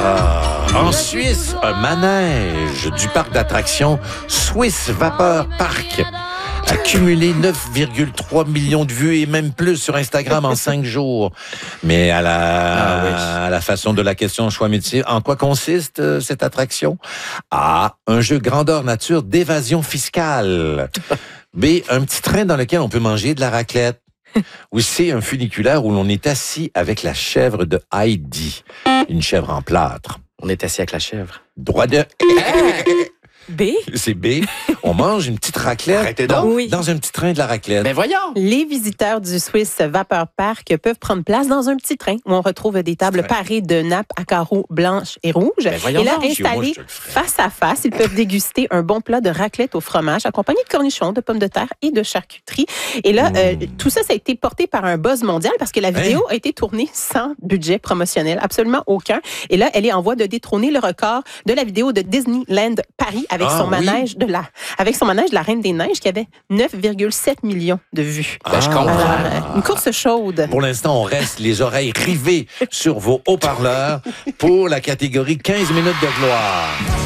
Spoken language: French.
En Suisse, un manège du parc d'attractions Swiss Vapor Park a cumulé 9,3 millions de vues et même plus sur Instagram en 5 jours. Mais à la façon de la question choix métier, en quoi consiste cette attraction? A, un jeu grandeur nature d'évasion fiscale. B, un petit train dans lequel on peut manger de la raclette. Ou C, un funiculaire où l'on est assis avec la chèvre de Heidi. Une chèvre en plâtre. On est assis avec la chèvre. Droit de... B. C'est B. On mange une petite raclette dans un petit train de la raclette. Mais voyons! Les visiteurs du Swiss Vapor Park peuvent prendre place dans un petit train où on retrouve des tables parées de nappes à carreaux blanches et rouges. Et là, installés face à face, ils peuvent déguster un bon plat de raclette au fromage accompagné de cornichons, de pommes de terre et de charcuterie. Et là, tout ça, ça a été porté par un buzz mondial parce que la vidéo a été tournée sans budget promotionnel, absolument aucun. Et là, elle est en voie de détrôner le record de la vidéo de Disneyland Paris avec son manège de la Reine des Neiges qui avait 9,7 millions de vues. Je comprends. Une course chaude. Pour l'instant, on reste les oreilles rivées sur vos haut-parleurs pour la catégorie 15 minutes de gloire.